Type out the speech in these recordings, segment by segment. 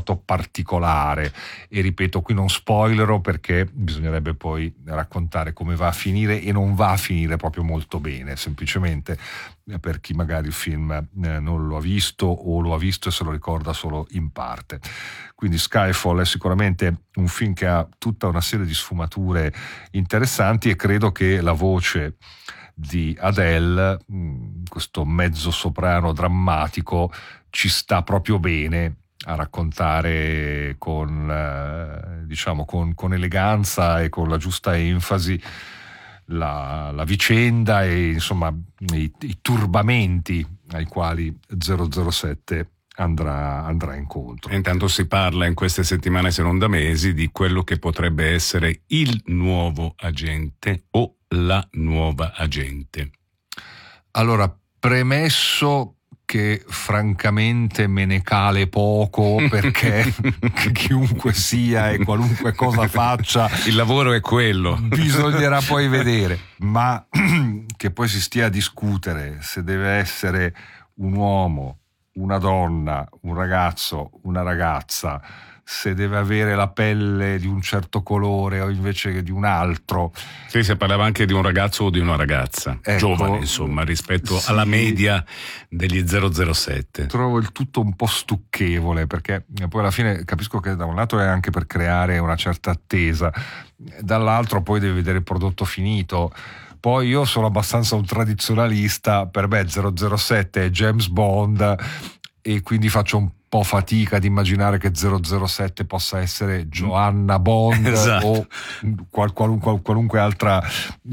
stato particolare, e ripeto, qui non spoilerò perché bisognerebbe poi raccontare come va a finire, e non va a finire proprio molto bene, semplicemente per chi magari il film non lo ha visto o lo ha visto e se lo ricorda solo in parte. Quindi Skyfall è sicuramente un film che ha tutta una serie di sfumature interessanti, e credo che la voce di Adele, questo mezzo soprano drammatico, ci sta proprio bene a raccontare con eleganza e con la giusta enfasi la vicenda e insomma i turbamenti ai quali 007 andrà incontro. E intanto si parla in queste settimane, se non da mesi, di quello che potrebbe essere il nuovo agente o la nuova agente. Allora, premesso che francamente me ne cale poco, perché chiunque sia e qualunque cosa faccia, il lavoro è quello, bisognerà poi vedere, ma che poi si stia a discutere se deve essere un uomo, una donna, un ragazzo, una ragazza, se deve avere la pelle di un certo colore o invece che di un altro. Sì, si parlava anche di un ragazzo o di una ragazza, ecco, giovane insomma, rispetto sì, alla media degli 007. Trovo il tutto un po' stucchevole, perché poi alla fine capisco che da un lato è anche per creare una certa attesa, dall'altro poi devi vedere il prodotto finito. Poi io sono abbastanza un tradizionalista, per me 007 è James Bond, e quindi faccio un po' fatica ad immaginare che 007 possa essere Joanna Bond, esatto, o qualunque altra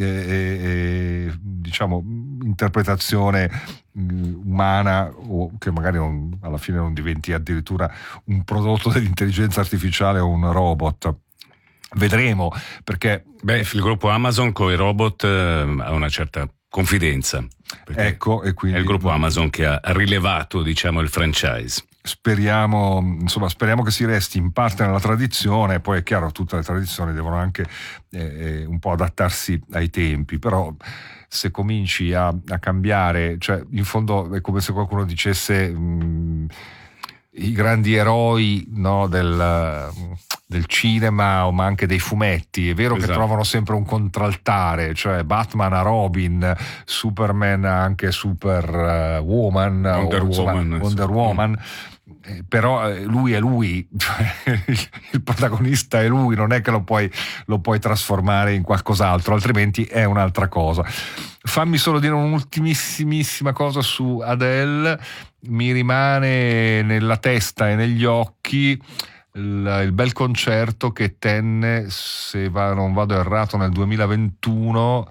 diciamo interpretazione umana, o che magari alla fine non diventi addirittura un prodotto dell'intelligenza artificiale o un robot. Vedremo, perché il gruppo Amazon con i robot ha una certa confidenza. Ecco, e quindi è il gruppo Amazon che ha rilevato, diciamo, il franchise. Speriamo che si resti in parte nella tradizione. Poi è chiaro, tutte le tradizioni devono anche un po' adattarsi ai tempi, però se cominci a cambiare, cioè in fondo è come se qualcuno dicesse i grandi eroi, no, del cinema, ma anche dei fumetti. È vero, esatto, che trovano sempre un contraltare, cioè Batman a Robin, Superman anche Superwoman, Wonder Woman. Però lui è lui, cioè, il protagonista è lui, non è che lo puoi trasformare in qualcos'altro, altrimenti è un'altra cosa. Fammi solo dire un'ultimissimissima cosa su Adele. Mi rimane nella testa e negli occhi il bel concerto che tenne, se non vado errato, nel 2021,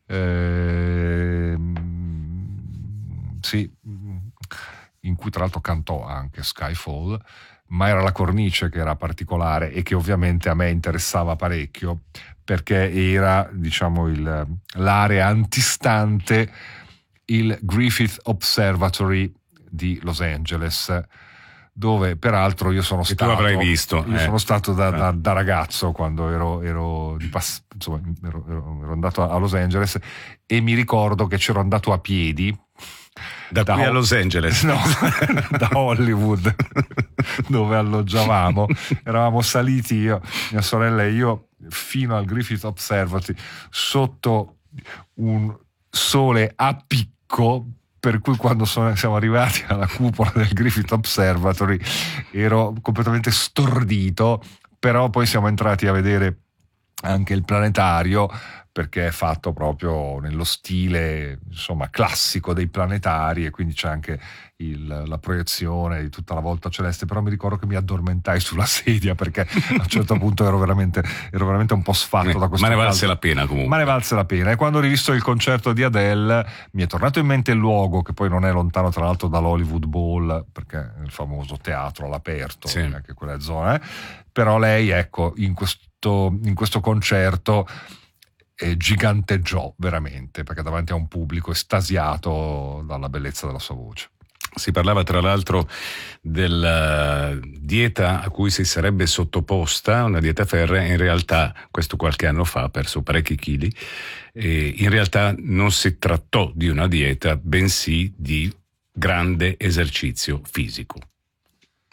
sì, in cui tra l'altro cantò anche Skyfall, ma era la cornice che era particolare e che ovviamente a me interessava parecchio, perché era, diciamo, l'area antistante il Griffith Observatory di Los Angeles, dove peraltro io sono stato. Tu avrai visto. Sono stato da ragazzo quando ero andato a Los Angeles, e mi ricordo che c'ero andato a piedi. Da qui a Los Angeles? No, da Hollywood, dove alloggiavamo. Eravamo saliti io, mia sorella e io, fino al Griffith Observatory sotto un sole a picco, per cui quando siamo arrivati alla cupola del Griffith Observatory ero completamente stordito, però poi siamo entrati a vedere anche il planetario, perché è fatto proprio nello stile, insomma, classico dei planetari, e quindi c'è anche la proiezione di tutta la volta celeste. Però mi ricordo che mi addormentai sulla sedia, perché a un certo punto ero veramente un po' sfatto da questo. Ma ne valse la pena comunque. Ma ne valse la pena. E quando ho rivisto il concerto di Adele mi è tornato in mente il luogo, che poi non è lontano tra l'altro dall'Hollywood Bowl, perché è il famoso teatro all'aperto, sì, anche quelle zone. Però lei, ecco, in questo concerto giganteggiò veramente, perché davanti a un pubblico estasiato dalla bellezza della sua voce. Si parlava tra l'altro della dieta a cui si sarebbe sottoposta, una dieta ferrea. In realtà, questo qualche anno fa, ha perso parecchi chili, e in realtà non si trattò di una dieta, bensì di grande esercizio fisico.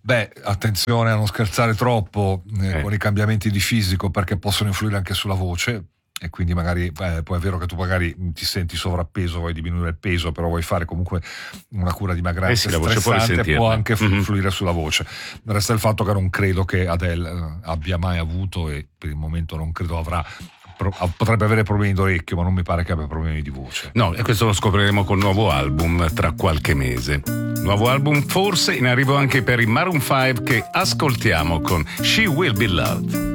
Beh, attenzione a non scherzare troppo con i cambiamenti di fisico, perché possono influire anche sulla voce. E quindi magari poi è vero che tu magari ti senti sovrappeso, vuoi diminuire il peso, però vuoi fare comunque una cura dimagranza stressante, può anche influire sulla voce. Resta il fatto che non credo che Adele abbia mai avuto, e per il momento non credo avrà, potrebbe avere problemi d'orecchio, ma non mi pare che abbia problemi di voce. No, e questo lo scopriremo col nuovo album tra qualche mese. Nuovo album forse in arrivo anche per i Maroon 5, che ascoltiamo con She Will Be Loved.